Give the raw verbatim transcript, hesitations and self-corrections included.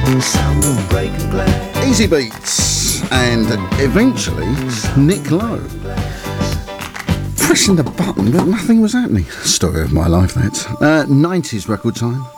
Easy Beats, and eventually Nick Lowe. Pressing the button, but nothing was happening. Story of my life, that. Uh, nineties record time.